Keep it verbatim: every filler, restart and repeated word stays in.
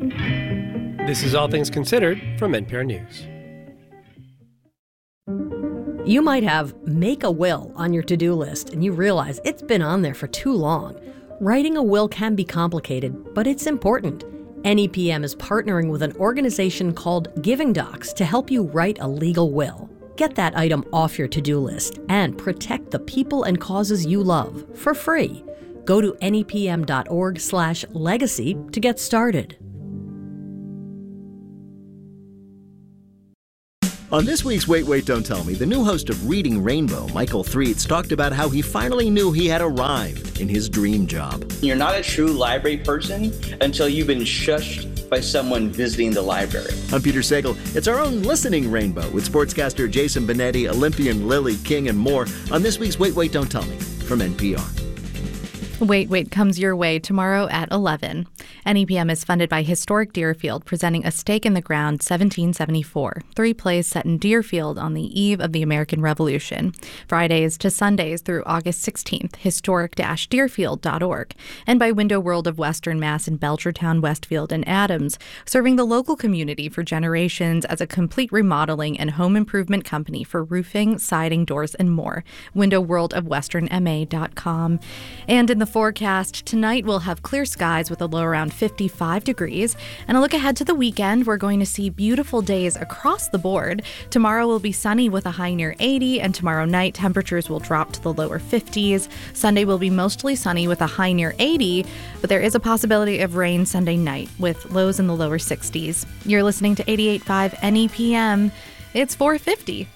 This is All Things Considered from N P R News. You might have make a will on your to-do list and you realize it's been on there for too long. Writing a will can be complicated, but it's important. N E P M is partnering with an organization called Giving Docs to help you write a legal will. Get that item off your to-do list and protect the people and causes you love for free. Go to nepm.org slash legacy to get started. On this week's Wait, Wait, Don't Tell Me, the new host of Reading Rainbow, Michael Threets, talked about how he finally knew he had arrived in his dream job. You're not a true library person until you've been shushed by someone visiting the library. I'm Peter Sagal. It's our own listening rainbow with sportscaster Jason Benetti, Olympian Lily King, and more on this week's Wait, Wait, Don't Tell Me from N P R. Wait, Wait comes your way tomorrow at eleven. N E P M is funded by Historic Deerfield, presenting A Stake in the Ground, seventeen seventy-four, three plays set in Deerfield on the eve of the American Revolution. Fridays to Sundays through August sixteenth, historic dash deerfield dot org. And by Window World of Western Mass in Belchertown, Westfield, and Adams, serving the local community for generations as a complete remodeling and home improvement company for roofing, siding, doors, and more. window world of western m a dot com. And in the forecast, tonight we'll have clear skies with a low around fifty-five degrees. And a look ahead to the weekend, we're going to see beautiful days across the board. Tomorrow will be sunny with a high near eighty, and tomorrow night temperatures will drop to the lower fifties. Sunday will be mostly sunny with a high near eighty, but there is a possibility of rain Sunday night with lows in the lower sixties. You're listening to eighty-eight point five N E P M. It's four fifty.